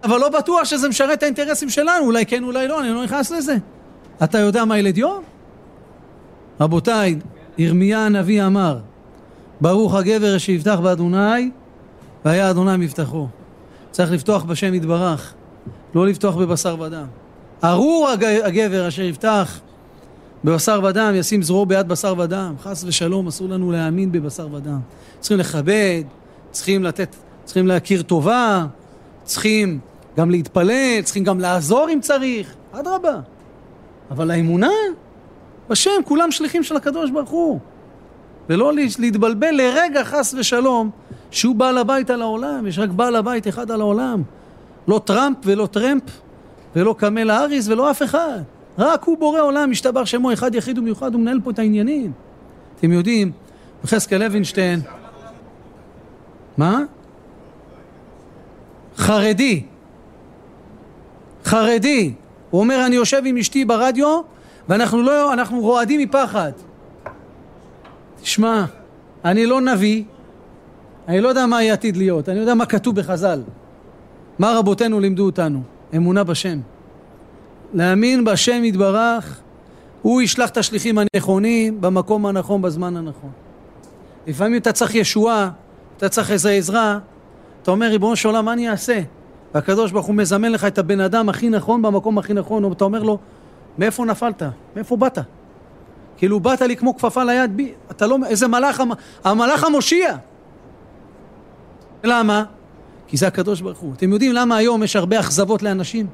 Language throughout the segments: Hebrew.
אבל לא בטוח שזה משרת את האינטרסים שלנו, אולי כן, אולי לא, אני לא נכנס לזה. אתה יודע מה ילד יום? רבותיי, ירמיה הנביא אמר, ברוך הגבר שיפתח באדוני, והיה אדוני מבטחו. צריך לפתוח בשם יתברך, לא לפתוח בבשר ודם. ארור הגבר אשר יפתח בבשר ודם, ישים זרועו ביד בשר ודם. חס ושלום, אסור לנו להאמין בבשר ודם. צריכים לכבד, צריכים להכיר טובה, צריכים גם להתפלל, צריכים גם לעזור אם צריך, אדרבה. אבל האמונה בשם, כולם שליחים של הקדוש ברוך הוא. ולא להתבלבל לרגע חס ושלום שהוא בעל הבית על העולם. יש רק בעל הבית אחד על העולם. לא טראמפ ולא טרמפ ולא קמל האריס ולא אף אחד. רק הוא בורא עולם, משתבר שמו אחד יחיד ומיוחד, הוא מנהל פה את העניינים. אתם יודעים, יחזקאל לוינשטיין, מה? חרדי. הוא אומר, אני יושב עם אשתי ברדיו, ואנחנו רועדים מפחד. תשמע, אני לא נביא, אני לא יודע מה יהיה עתיד להיות, אני יודע מה כתוב בחז"ל. מה רבותינו לימדו אותנו? אמונה בשם. להאמין בשם יתברך, הוא ישלח את השליחים הנכונים, במקום הנכון, בזמן הנכון. לפעמים אתה צריך ישועה, אתה צריך איזה עזרה, אתה אומר, ריבונו של עולם, מה אני אעשה? והקדוש ברוך הוא מזמן לך את הבן אדם הכי נכון, במקום הכי נכון, ואתה אומר לו, מאיפה נפלת? מאיפה באת? כאילו באת לי כמו כפפה ליד, אתה לא, איזה מלאך, המלאך המושיע. למה? כי זה הקדוש ברוך הוא. אתם יודעים למה היום יש הרבה אכזבות לאנשים?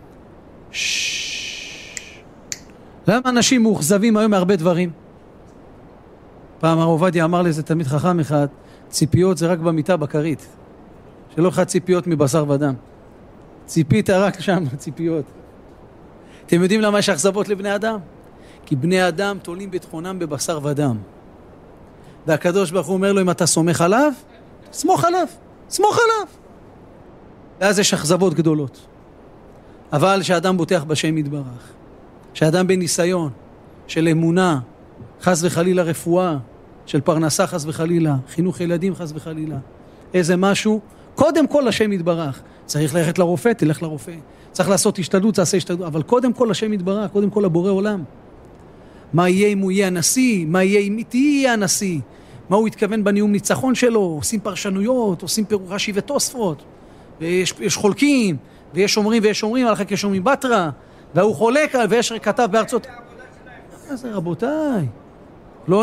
למה אנשים מאוכזבים היום מהרבה דברים? פעם הרב עובדיה אמר לזה תלמיד חכם אחד, ציפיות זה רק במיטה בקרית. שלא אחד ציפיות מבשר ודם. ציפית רק שם, ציפיות. אתם יודעים למה יש אכזבות לבני אדם? כי בני אדם תולים ביטחונם בבשר ודם. והקדוש ברוך הוא אומר לו, אם אתה סומך עליו, סמוך עליו. ואז יש אכזבות גדולות. אבל שאדם בוטח בשם יתברך, שאדם בניסיון של אמונה, חס וחלילה רפואה, של פרנסה חס וחלילה, חינוך ילדים חס וחלילה, איזה משהו, קודם כל השם יתברך. צריך ללכת לרופא, תלך לרופא. צריך לעשות השתדלות, תעשה השתדלות, אבל קודם כל השם יתברך, קודם כל הבורא עולם. מה יהיה אם הוא יהיה הנשיא? מה יהיה אם תהיה הנשיא? מה הוא התכוון בנאום ניצחון שלו? עושים פרשנויות, עושים פירוש רש"י ותוספות, ויש חולקים, ויש אומרים, על חלק יש אומרים בתרא, והוא חולק, ויש כתב בארצות. אז רבותיי, לא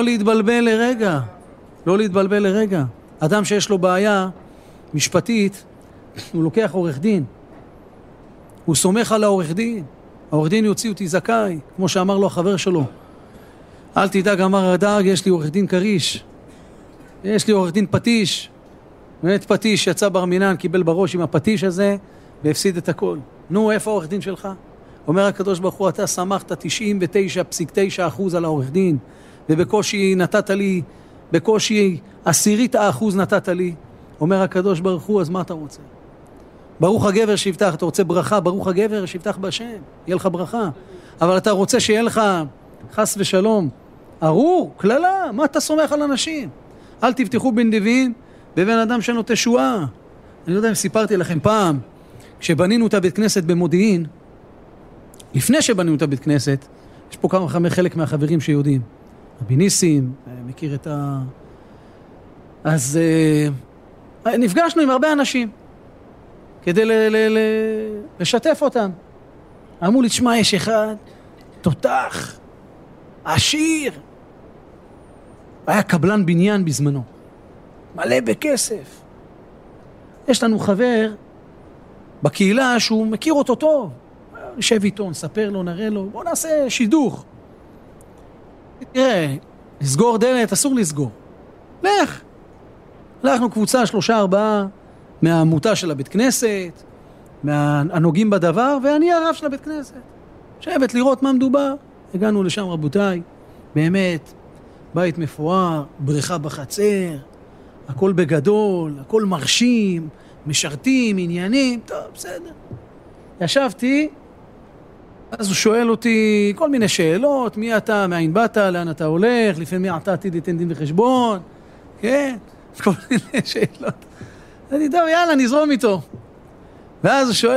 להתבלבל לרגע. אדם שיש לו בעיה משפטית, הוא לוקח עורך דין, הוא סומך על העורך דין, העורך דין יוציא אותי זכאי, כמו שאמר לו החבר שלו, אל תדאג, אמר הדאג, יש לי עורך דין קריש, יש לי עורך דין פטיש, באמת פטיש, יצא בר מינן, קיבל בראש עם הפטיש הזה, והפסיד את הכל. נו, איפה העורך דין שלך? אומר הקדוש ברוך הוא, אתה שמחת 99.9% על העורך דין, ובקושי נתת לי, בקושי 0.1% נתת לי. אומר הקדוש ברוך הוא, אז מה אתה רוצה? ברוך הגבר שיפתח, אתה רוצה ברכה, ברוך הגבר שיפתח בהשם, יהיה לך ברכה. אבל אתה רוצה שיהיה לך חס ושלום, ארור, כללה, מה אתה סומך על אנשים? אל תפתחו בנדיבים בבן אדם שנוטה שואה. אני לא יודע אם סיפרתי לכם פעם, כשבנינו את הבית כנסת במודיעין, לפני שבנינו את הבית כנסת, יש פה חלק מהחברים שיודעים, רבי ניסים, מכיר את אז נפגשנו עם הרבה אנשים, כדי לשתף אותם. אמרו לי, תשמע, יש אחד, תותח, עשיר, היה קבלן בניין בזמנו, מלא בכסף. יש לנו חבר בקהילה שהוא מכיר אותו טוב, נשב איתו, נספר לו, נראה לו, בוא נעשה שידוך. תראה, לסגור דלת, אסור לסגור. לך. הלכנו קבוצה 3-4 מהעמותה של הבית כנסת, מהנוגעים בדבר, ואני הרב של הבית כנסת. שבת לראות מה מדובר. הגענו לשם, רבותיי, באמת, בית מפואר, בריכה בחצר, הכל בגדול, הכל מרשים, משרתים, עניינים, טוב, בסדר. ישבתי, אז הוא שואל אותי כל מיני שאלות, מי אתה, מאין באת, לאן אתה הולך, לפני מי אתה עתיד לתן דין וחשבון, כן, כל מיני שאלות. אני טוב, יאללה, נזרום איתו. ואז הוא שואל,